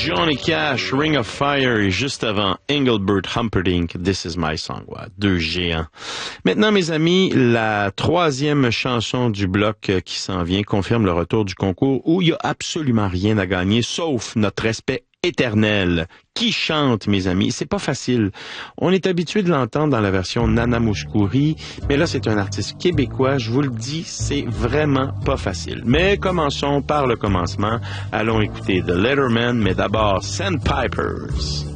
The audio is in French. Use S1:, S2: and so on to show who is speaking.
S1: Johnny Cash, Ring of Fire, et juste avant, Engelbert Humperdinck, This Is My Song. Ouais, deux géants. Maintenant, mes amis, la troisième chanson du bloc qui s'en vient confirme le retour du concours où il n'y a absolument rien à gagner, sauf notre respect éternel. Qui chante, mes amis? C'est pas facile. On est habitué de l'entendre dans la version Nana Mouskouri, mais là, c'est un artiste québécois. Je vous le dis, c'est vraiment pas facile. Mais commençons par le commencement. Allons écouter The Letterman, mais d'abord Sandpipers.